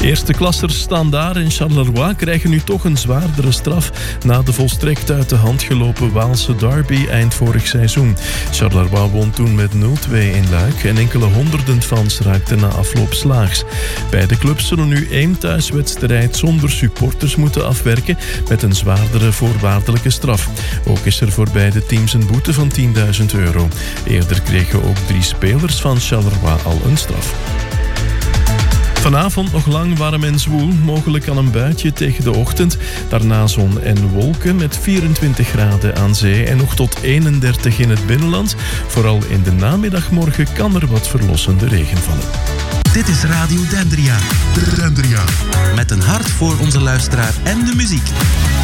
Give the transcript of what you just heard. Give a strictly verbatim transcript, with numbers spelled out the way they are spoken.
Eerste klassers Standaard en Charleroi krijgen nu toch een zwaardere straf na de volstrekt uit de hand gelopen Waalse derby eind vorig seizoen. Charleroi won toen met nul twee in Luik en enkele honderden fans raakten na afloop slaags. Beide clubs zullen nu één thuiswedstrijd zonder supporters moeten afwerken met een zwaardere voorwaardelijke straf. Ook is er voor beide teams een boete van tienduizend euro. Eerder kregen ook drie spelers van Charleroi al een straf. Vanavond nog lang warm en zwoel, mogelijk al een buitje tegen de ochtend. Daarna zon en wolken met vierentwintig graden aan zee en nog tot eenendertig in het binnenland. Vooral in de namiddagmorgen kan er wat verlossende regen vallen. Dit is Radio Dendria. Dendria. Met een hart voor onze luisteraar en de muziek.